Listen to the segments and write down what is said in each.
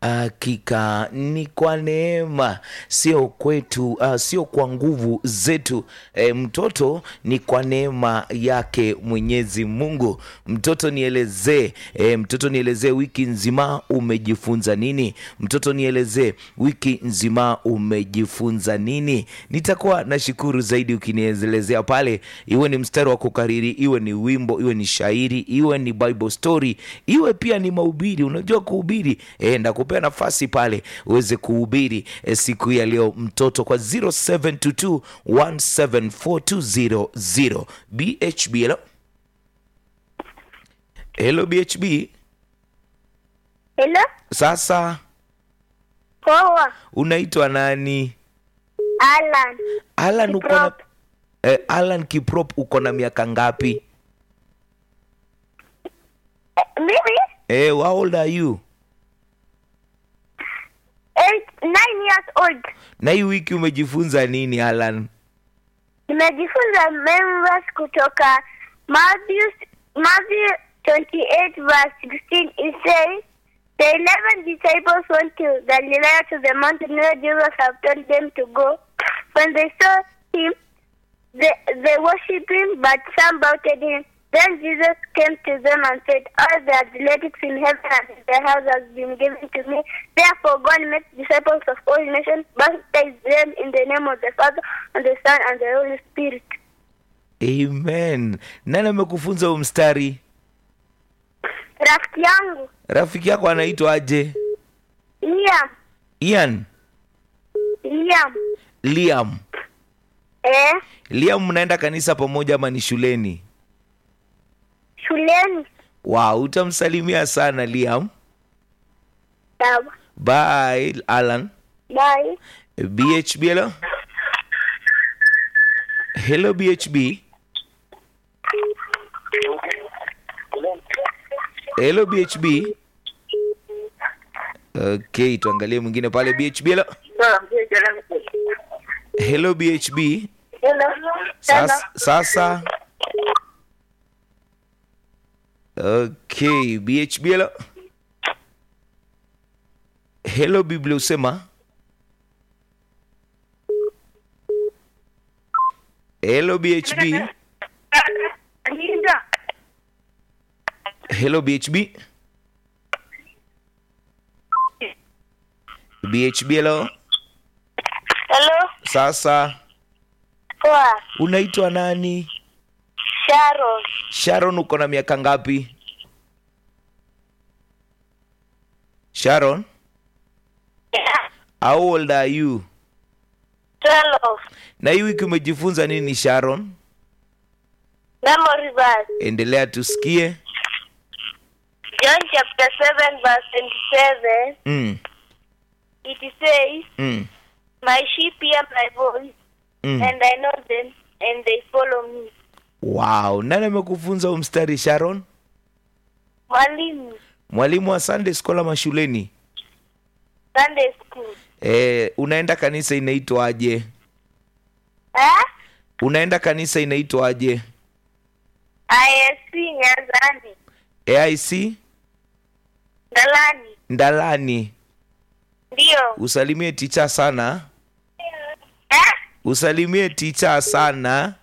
Hakika ni kwa neema, sio kwetu, sio kwa nguvu zetu. Mtoto ni kwa neema yake Mwenyezi Mungu. Mtoto nielezee wiki nzima umejifunza nini? Mtoto nielezee wiki nzima umejifunza nini? Nitakuwa nashukuru zaidi ukinielezea pale, iwe ni mstari wa kukariri, iwe ni wimbo, iwe ni shairi, iwe ni Bible story, iwe pia ni mahubiri. Unajua kuhubiri, nakupea nafasi pale uweze kuhubiri siku ya leo mtoto, kwa 0722174200. BHB, hello BHB. Hello? Sasa Poa. unaitwa nani? Alan uko na Alan Kiprop, uko na miaka ngapi? Mimi? How old are you? 9 years old. Na hii wiki umejifunza nini Alan? Nimejifunza members kutoka Matthew 28 verse 16. It says, the 11 disciples went to Galilee to the mountain where Jesus had told them to go. When they saw him, they worshipped him, but some doubted him. Then Jesus came to them and said, all the athletics in heaven and in the house has been given to me. Therefore, go and make disciples of all nations, baptize them in the name of the Father, and the Son, and the Holy Spirit. Amen. Nani amekufunza huu mstari? Rafiki yangu. Rafiki yako anaitwa aje? Ian. Liam. Liam, mnaenda kanisa pamoja ama ni shuleni? Shuleni. Wow, utamsalimia sana Liam. Sawa. Bye Alan. Bye. BHB, hello. Hello BHB. Hello BHB. Okay, tuangalie mwingine pale. BHB, hello. Hello BHB. Hello. Sasa. Okay, BHB, hello. Hello Biblia usema. Hello BHB. Hello BHB. BHB, hello. Hello. Sasa. Poa. Unaitwa nani? Sharon, uko na miaka ngapi? Sharon? Yeah. How old are you? 12. Na hii wiki umejifunza nini Sharon? Memory verse. Endelea tusikie. John chapter 7 verse 27. It says, my sheep hear my voice, and I know them, and they follow me. Wow, nani amekufunza huu mstari Sharon? Mwalimu wa Sunday school ama shuleni? Sunday school. Unaenda kanisa inaitwa aje? Unaenda kanisa inaitwa aje? ISC Nyanzani. AIC? Ndalani. Ndio. Usalimie teacher sana. Usalimie teacher sana.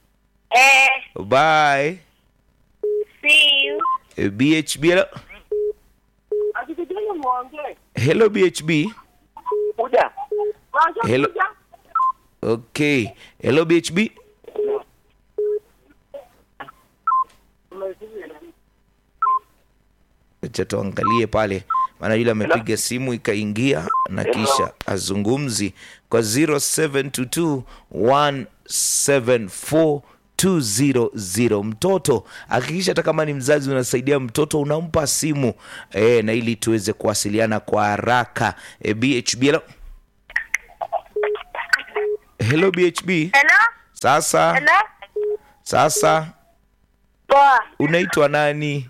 Bye. See you. BHB, hello. Hello BHB. Hello. Okay. Hello BHB. Acha tuangalie pale, maana yule amepiga simu ikaingia na kisha azungumzi kwa 0722174200. Mtoto hakikisha hata kama ni mzazi unasaidia mtoto unampa simu na ili tuweze kuwasiliana kwa haraka. BHB, hello. Hello BHB. Hello. Sasa. Hello. Sasa. Poa. Unaitwa nani?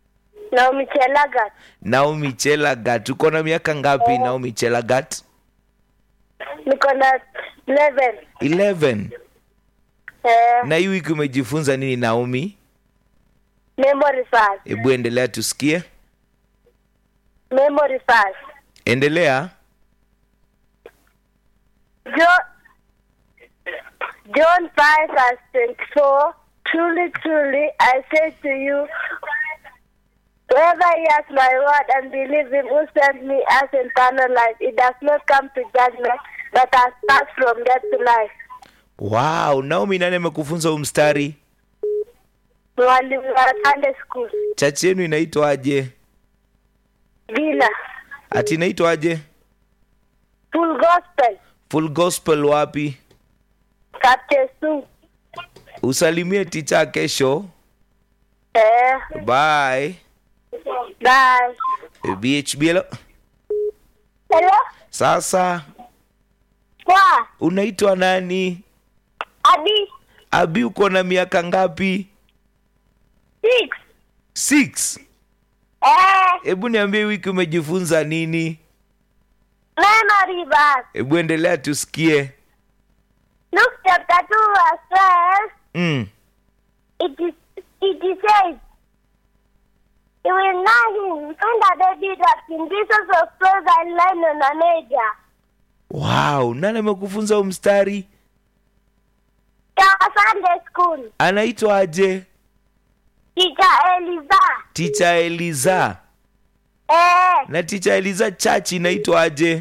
Naomi Chelagat. Uko na miaka ngapi Naomi Chelagat? Niko na 11. Na hii wiki umejifunza nini Naomi? Memory verse. Hebu endelea tusikie. Memory verse. Endelea. John 5:24. Truly, truly, I say to you, whoever hears my word and believes him who sent me has eternal life. It does not come to judgment, but has passed from death to life. Wow, Naomi, nani amekufunza huu mstari? Mwalimu wa Sunday school. Chachi yenu inaitwaje? Vila. Ati inaitwaje? Full gospel. Full gospel wapi? Captain Sue. Usalimie teacher kesho. Bye. Bye. BHB, hello. Hello? Sasa Kwa? unaitwa nani? Abi. Abi, uko na miaka ngapi? 6. 6. Hebu niambie wiki umejifunza nini? Memory verse. Hebu endelea tusikie. Luke chapter 2 verse 12. It says, you will now find a baby wrapped in pieces of clothes and lying on a manger. Wow, nani amekufunza huu mstari? Sunday school. Anaitwa aje? Teacher Eliza. Teacher Eliza. Na Teacher Eliza church inaitwa aje?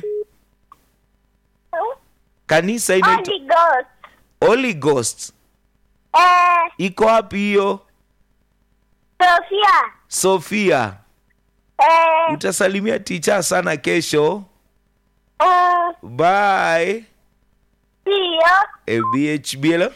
Kanisa inaitwa Holy Ghost. Holy Ghost. Iko wapi hiyo? Sophia. Sofia. Utasalimia teacher sana kesho. Bye. See you. BHB, hello.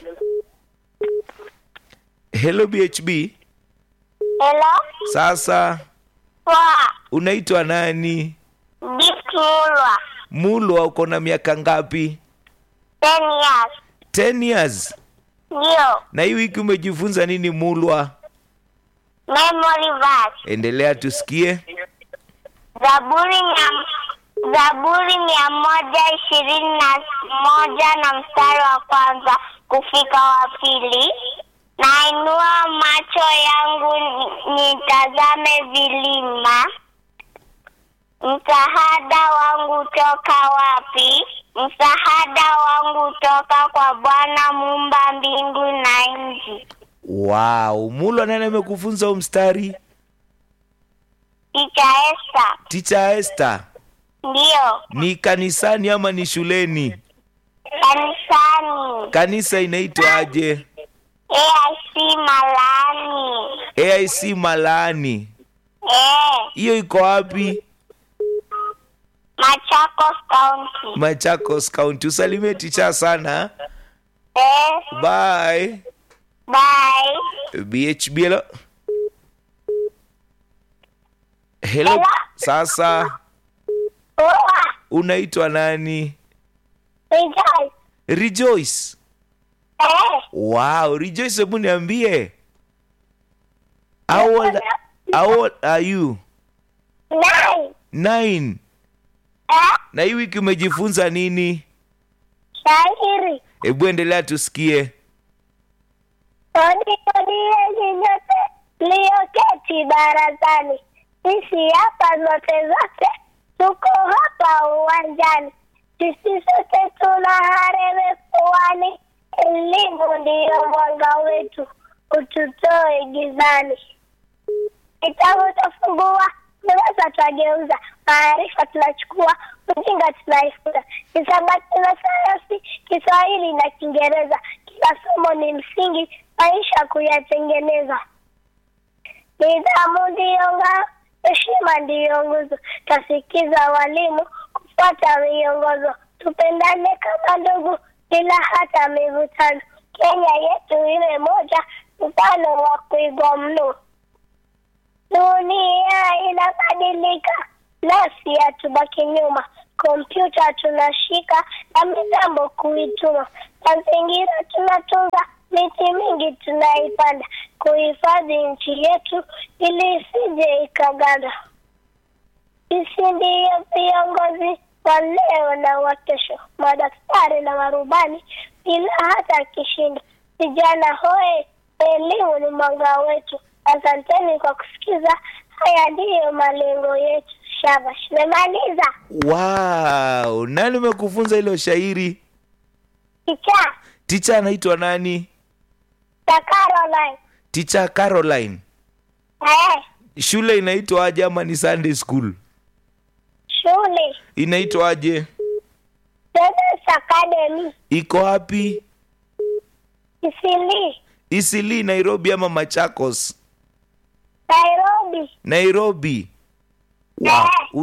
Hello BHB. Hello. Sasa Kwa? unaitwa nani? Gift Mulwa. Mulwa, uko na miaka ngapi? 10 years. 10 years. Ndio. Na hii wiki umejifunza nini Mulwa? Memory verse. Endelea tusikie. Zaburi 121 na mstari wa kwanza kufika wa pili. Nainua macho yangu nitazame vilima. Msaada wangu toka wapi? Msaada wangu toka kwa Bwana muumba mbingu na nchi. Wow, Mulwa, nani amekufunza huu mstari? Teacher Esther. Teacher Esther. Ndio. Ni kanisani ama ni shuleni? Kanisani. Kanisa inaitwa aje? AIC Malani. AIC Malani. Hiyo iko wapi? Machakos County. Machakos County. Usalimie teacher sana. Bye. Bye. BHB, hello. Hello. Sasa unaitwa nani? Rejoice. Rejoice. Wow, Rejoice, hebu niambie. How old are you? 9. Na hii wiki umejifunza nini? Shairi. Hebu endelea tusikie. Odi nyote mlioketi barazani. Sisi hapa zote tuko hapa uwanjani. Sisi sote tuna harebe puani. Elimu ndiyo mwanga wetu, ututoe gizani. Kitabu tufungua, darasa twageuza, maarifa tunachukua, ujinga tunaifuta. Hisabati na sayansi, Kiswahili na Kiingereza, kila somo ni msingi, maisha kuyatengeneza. Nidhamu ndiyo ngao, heshima ndiyo nguzo, tasikiza walimu, kufuata miongozo. Tupendane kama ndugu, bila hata mivutano. Kenya yetu iwe moja, mfano wa kuigwa mno. Dunia inabadilika, nasi hatubaki nyuma. Kompyuta tunashika na mitambo kuituma. Mazingira tunatunza, miti mingi tunaipanda, kuhifadhi nchi yetu ili isije ikaganda. Sisi ndiyo viongozi wa leo na wa kesho, madaktari na marubani bila hata kishindo. Vijana hoe, elimu ni mwanga wetu. Asanteni kwa kusikiza, haya ndiyo malengo yetu. shabash. Nimemaliza. Wow, nani umekufunza hilo shairi? Teacher. Teacher anaitwa nani? Caroline. Teacher Caroline. Shule inaitwa aje ama ni Sunday school? Shule inaitwa aje? Brothers Academy. Iko wapi? Isili, Nairobi ama Machakos? Nairobi. Nairobi. Wow.